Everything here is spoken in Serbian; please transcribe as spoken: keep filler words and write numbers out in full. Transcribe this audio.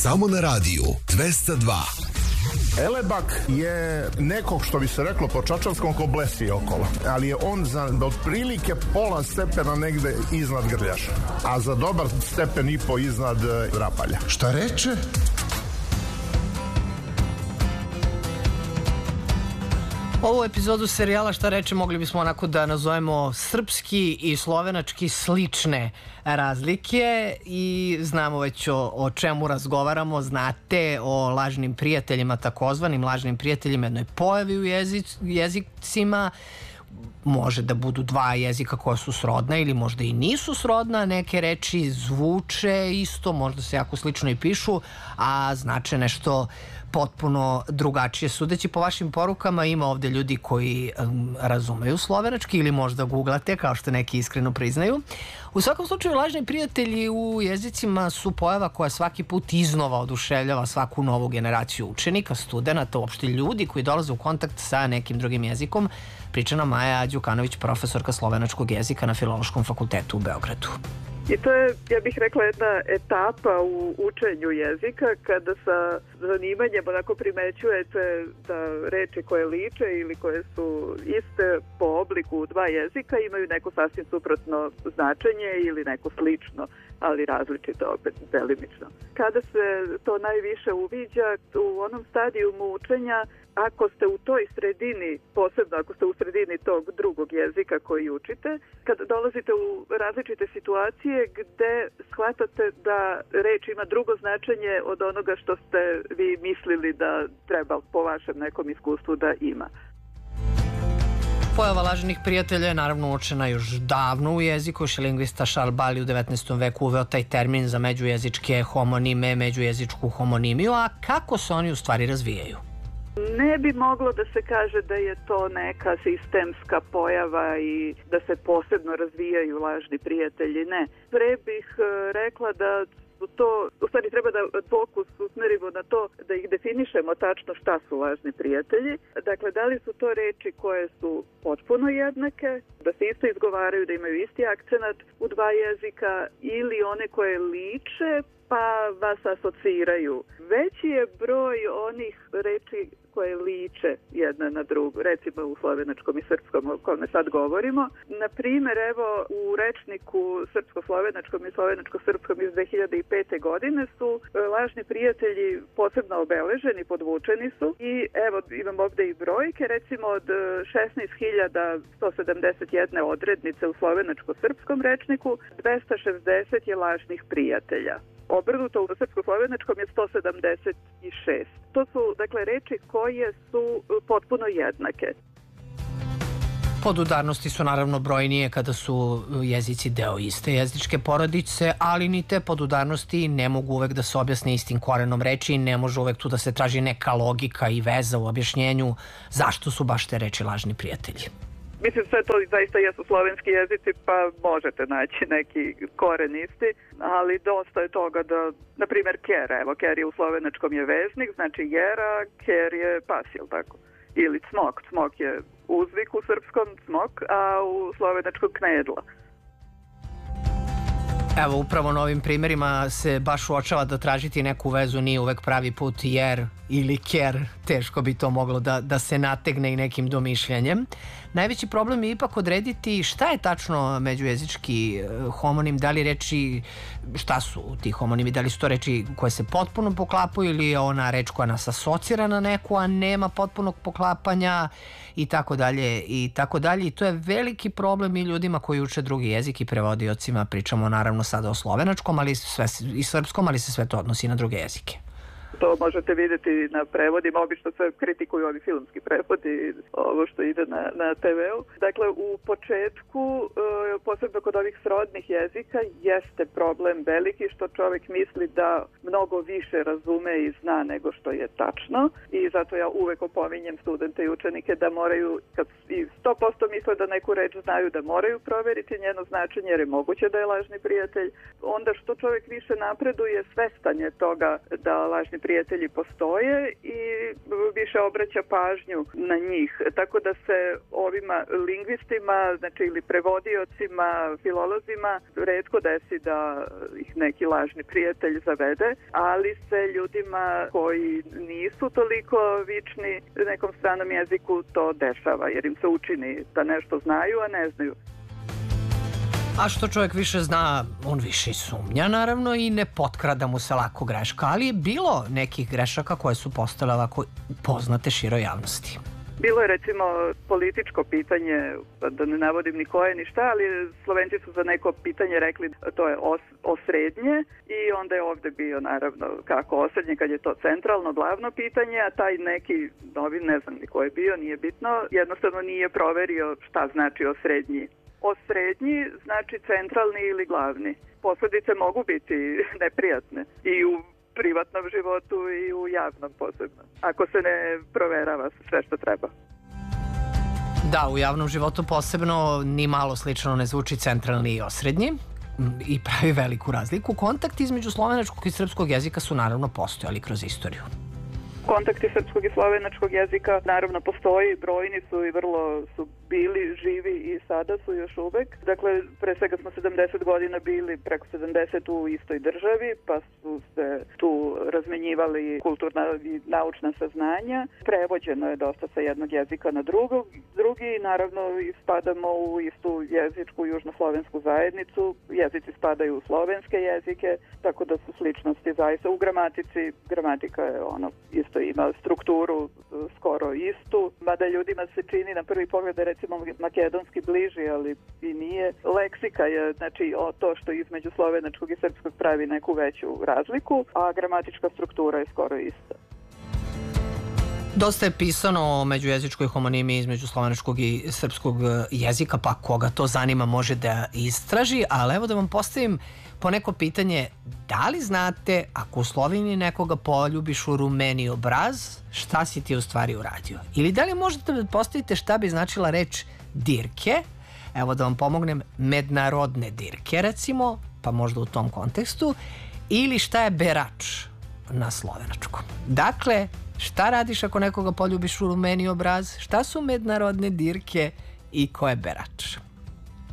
Samo na radiju dvesta dva. Elebak je nekog, što bi se reklo po čačavskom, ko blesi okolo, ali je on za otprilike pola stepena negde iznad Grljaša, a za dobar stepen i po iznad Rapalja. Šta reče? Ovu epizodu serijala Šta reče mogli bismo onako da nazovemo srpski i slovenački slične razlike i znamo već o, o čemu razgovaramo. Znate o lažnim prijateljima, takozvanim lažnim prijateljima, jednoj pojavi u jezic, jezicima. Može da budu dva jezika koja su srodna ili možda i nisu srodna, neke reči zvuče isto, možda se jako slično i pišu, a znače nešto potpuno drugačije. Sudeći po vašim porukama, ima ovde ljudi koji um, razumeju slovenački ili možda googlate, kao što neki iskreno priznaju. U svakom slučaju, lažni prijatelji u jezicima su pojava koja svaki put iznova oduševljava svaku novu generaciju učenika, studenta, uopšte ljudi koji dolaze u kontakt sa nekim drugim jezikom. Priča nam Maja Đukanović, profesorka slovenačkog jezika na Filološkom fakultetu u Beogradu. I to je, ja bih rekla, jedna etapa u učenju jezika kada sa zanimanjem onako primećujete da reči koje liče ili koje su iste po obliku dva jezika imaju neko sasvim suprotno značenje ili neko slično, ali različito opet delimično. Kada se to najviše uviđa u onom stadijumu učenja, ako ste u toj sredini, posebno ako ste u sredini tog drugog jezika koji učite, kad dolazite u različite situacije gde shvatate da reč ima drugo značenje od onoga što ste vi mislili da treba po vašem nekom iskustvu da ima. Pojava lažnih prijatelja je naravno uočena još davno u jeziku. Još je lingvista Charles Bailey u devetnaestom veku uveo taj termin za međujezičke homonime, međujezičku homonimiju, a kako se oni u stvari razvijaju? Ne bi moglo da se kaže da je to neka sistemska pojava i da se posebno razvijaju lažni prijatelji, ne. Pre bih rekla da to, u stvari treba da fokus usmerimo na to da ih definišemo tačno šta su lažni prijatelji. Dakle, da li su to reči koje su potpuno jednake, da se isto izgovaraju, da imaju isti akcenat u dva jezika, ili one koje liče pa vas asociraju. Veći je broj onih reči koje liče jedna na drugu, recimo u slovenačkom i srpskom o kome sad govorimo. Na primjer, evo u rečniku srpsko-slovenačkom i slovenačko-srpskom iz dve hiljade pete. godine su lažni prijatelji posebno obeleženi, podvučeni su i evo imam ovde i brojke, recimo od šesnaest hiljada sto sedamdeset jedna odrednice u slovenačko-srpskom rečniku, dvesta šezdeset je lažnih prijatelja. Obrnuto u srpsko-slovenačkom je sto sedamdeset šest. To su, dakle, reči koje su potpuno jednake. Podudarnosti su naravno brojnije kada su jezici deo iste jezičke porodice, ali ni te podudarnosti ne mogu uvek da se objasne istim korenom reči i ne može uvek tu da se traži neka logika i veza u objašnjenju zašto su baš te reči lažni prijatelji. Mislim, sve to zaista jesu slovenski jezici, pa možete naći neki koren isti, ali dosta je toga da, na primjer, ker, evo, ker je u slovenačkom je veznik, znači jera, ker je pasil, tako. Ili cmok, cmok je uzvik u srpskom cmok, a u slovenačkom knedla. Evo, upravo na ovim primjerima se baš uočava da tražiti neku vezu nije uvek pravi put, jer ili ker, teško bi to moglo da, da se nategne i nekim domišljanjem. Najveći problem je ipak odrediti šta je tačno međujezički homonim, da li reči, šta su ti homonimi, da li su to reči koje se potpuno poklapaju ili je ona reč koja nas asocira na neku, a nema potpunog poklapanja i tako dalje i tako dalje. I to je veliki problem i ljudima koji uče drugi jezik i prevodiocima. Pričamo naravno sada o slovenačkom, ali sve, i srpskom, ali se sve to odnosi na druge jezike. To možete vidjeti na prevodima, obično se kritikuju ovi filmski prevodi, ovo što ide na, na te veu. Dakle, u početku, posebno kod ovih srodnih jezika, jeste problem veliki što čovjek misli da mnogo više razume i zna nego što je tačno i zato ja uvek opominjem studente i učenike da moraju, kad i sto posto misle da neku reč znaju, da moraju proveriti njeno značenje jer je moguće da je lažni prijatelj. Onda što čovjek više napreduje, svestan je toga da lažni lažni prijatelji postoje i više obraća pažnju na njih. Tako da se ovima lingvistima, znači ili prevodiocima, filolozima, retko desi da ih neki lažni prijatelj zavede, ali se ljudima koji nisu toliko vični nekom stranom jeziku to dešava, jer im se učini da nešto znaju, a ne znaju. A što čovjek više zna, on više sumnja naravno i ne potkrada mu se lako greška, ali je bilo nekih grešaka koje su postale ovako poznate široj javnosti. Bilo je recimo političko pitanje, da ne navodim ni koje ni šta, ali Slovenci su za neko pitanje rekli to je os, osrednje i onda je ovde bio naravno kako osrednje kad je to centralno glavno pitanje, a taj neki novin, ne znam ni ko je bio, nije bitno, jednostavno nije proverio šta znači osrednji. Osrednji znači centralni ili glavni. Posledice mogu biti neprijatne i u privatnom životu i u javnom posebno, ako se ne proverava sve što treba. Da, u javnom životu posebno ni malo slično ne zvuči centralni i osrednji i pravi veliku razliku. Kontakti između slovenačkog i srpskog jezika su naravno postojali kroz istoriju. Kontakti srpskog i slovenačkog jezika naravno postoji, brojni su i vrlo su bili živi i sada su još uvek. Dakle, pre svega smo sedamdeset godina bili preko sedamdeset u istoj državi, pa su se tu razmenjivali kulturna i naučna saznanja. Prevođeno je dosta sa jednog jezika na drugog, drugi i naravno spadamo u istu jezičku južnoslovensku zajednicu. Jezici spadaju u slovenske jezike, tako da su sličnosti zaista u gramatici. Gramatika je ono isto ima strukturu skoro istu, mada ljudima se čini na prvi pogled da recimo makedonski bliži, ali i nije. Leksika je znači o to što između slovenačkog i srpskog pravi neku veću razliku, a gramatička struktura je skoro ista. Dosta je pisano o međujezičkoj homonimiji između slovenačkog i srpskog jezika, pa koga to zanima može da istraži, ali evo da vam postavim poneko pitanje, da li znate ako u Sloveniji nekoga poljubiš u rumeni obraz, šta si ti u stvari uradio? Ili da li možete da postavite šta bi značila reč dirke, evo da vam pomognem, mednarodne dirke recimo, pa možda u tom kontekstu, ili šta je berač na slovenačkom. Dakle, šta radiš ako nekoga poljubiš u rumeni obraz, šta su mednarodne dirke i ko je berač?